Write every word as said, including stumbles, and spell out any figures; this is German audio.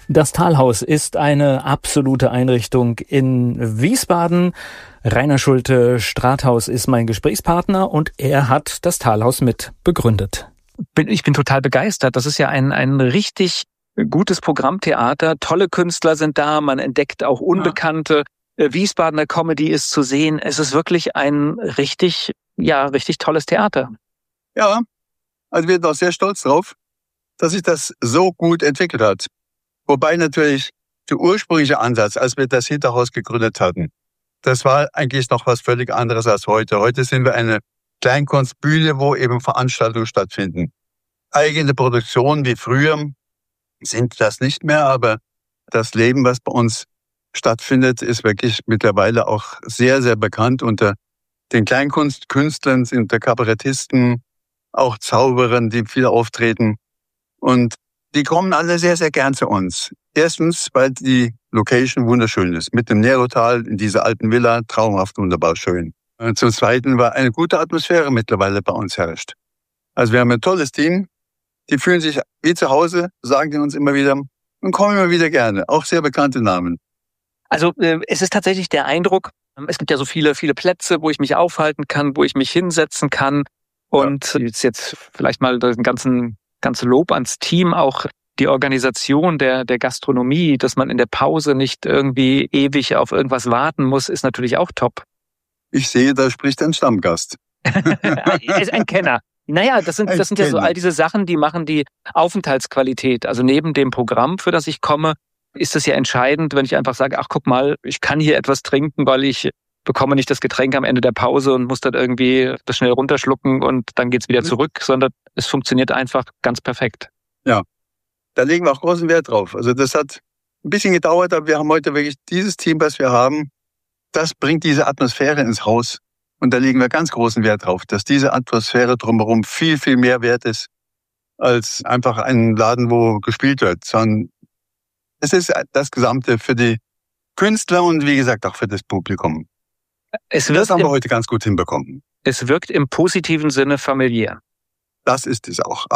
Das Talhaus ist eine absolute Einrichtung in Wiesbaden. Rainer Schulte-Strathaus ist mein Gesprächspartner und er hat das Talhaus mit begründet. Bin, ich bin total begeistert. Das ist ja ein, ein richtig gutes Programmtheater. Tolle Künstler sind da. Man entdeckt auch Unbekannte. Ja. Wiesbadener Comedy ist zu sehen. Es ist wirklich ein richtig, ja, richtig tolles Theater. Ja, also wir sind auch sehr stolz drauf, dass sich das so gut entwickelt hat. Wobei natürlich der ursprüngliche Ansatz, als wir das Hinterhaus gegründet hatten, das war eigentlich noch was völlig anderes als heute. Heute sind wir eine Kleinkunstbühne, wo eben Veranstaltungen stattfinden. Eigene Produktionen wie früher sind das nicht mehr, aber das Leben, was bei uns stattfindet, ist wirklich mittlerweile auch sehr, sehr bekannt unter den Kleinkunstkünstlern, unter Kabarettisten, auch Zauberern, die viel auftreten. Und die kommen alle sehr, sehr gern zu uns. Erstens, weil die Location wunderschön ist. Mit dem Nerotal in dieser alten Villa, traumhaft, wunderbar schön. Und zum Zweiten, weil eine gute Atmosphäre mittlerweile bei uns herrscht. Also wir haben ein tolles Team. Die fühlen sich wie zu Hause, sagen die uns immer wieder und kommen immer wieder gerne. Auch sehr bekannte Namen. Also äh, es ist tatsächlich der Eindruck, es gibt ja so viele, viele Plätze, wo ich mich aufhalten kann, wo ich mich hinsetzen kann. Und ja. jetzt, jetzt vielleicht mal den ganzen ganze Lob ans Team, auch die Organisation der, der Gastronomie, dass man in der Pause nicht irgendwie ewig auf irgendwas warten muss, ist natürlich auch top. Ich sehe, da spricht ein Stammgast. Ist ein Kenner. Naja, das sind, das sind ja so all diese Sachen, die machen die Aufenthaltsqualität. Also neben dem Programm, für das ich komme, ist es ja entscheidend, wenn ich einfach sage, ach guck mal, ich kann hier etwas trinken, weil ich bekomme nicht das Getränk am Ende der Pause und muss dann irgendwie das schnell runterschlucken und dann geht's wieder zurück, sondern es funktioniert einfach ganz perfekt. Ja, da legen wir auch großen Wert drauf. Also das hat ein bisschen gedauert, aber wir haben heute wirklich dieses Team, was wir haben, das bringt diese Atmosphäre ins Haus. Und da legen wir ganz großen Wert drauf, dass diese Atmosphäre drumherum viel, viel mehr wert ist, als einfach ein Laden, wo gespielt wird. Sondern es ist das Gesamte für die Künstler und wie gesagt auch für das Publikum. Es das haben wir im, heute ganz gut hinbekommen. Es wirkt im positiven Sinne familiär. Das ist es auch.